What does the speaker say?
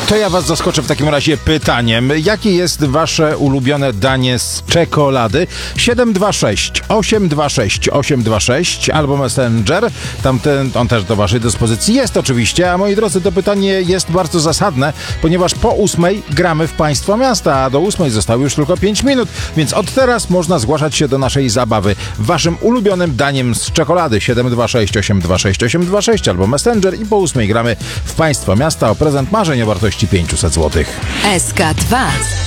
To ja was zaskoczę w takim razie pytaniem. Jakie jest wasze ulubione danie z czekolady? 726 826 826 albo Messenger. On też do waszej dyspozycji jest oczywiście. A moi drodzy, to pytanie jest bardzo zasadne, ponieważ po 8 gramy w Państwo Miasta, a do 8 zostało już tylko 5 minut, więc od teraz można zgłaszać się do naszej zabawy. Waszym ulubionym daniem z czekolady 726 826 826 albo Messenger i po 8 gramy w Państwo Miasta o prezent marzeń o wartości 500 zł. SK2